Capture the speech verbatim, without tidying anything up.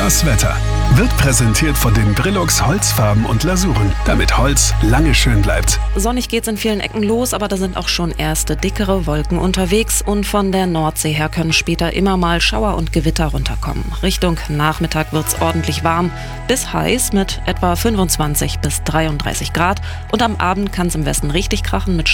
Das Wetter wird präsentiert von den Brilux Holzfarben und Lasuren, damit Holz lange schön bleibt. Sonnig geht's in vielen Ecken los, aber da sind auch schon erste dickere Wolken unterwegs und von der Nordsee her können später immer mal Schauer und Gewitter runterkommen. Richtung Nachmittag wird's ordentlich warm bis heiß mit etwa fünfundzwanzig bis dreiunddreißig Grad und am Abend kann's im Westen richtig krachen mit